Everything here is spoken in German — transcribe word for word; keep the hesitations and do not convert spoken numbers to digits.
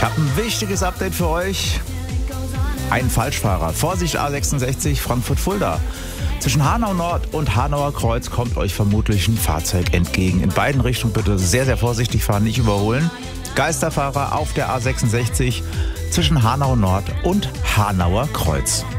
Ich habe ein wichtiges Update für euch. Ein Falschfahrer. Vorsicht A sechsundsechzig Frankfurt-Fulda. Zwischen Hanau Nord und Hanauer Kreuz kommt euch vermutlich ein Fahrzeug entgegen. In beiden Richtungen bitte sehr, sehr vorsichtig fahren, nicht überholen. Geisterfahrer auf der A sechsundsechzig zwischen Hanau Nord und Hanauer Kreuz.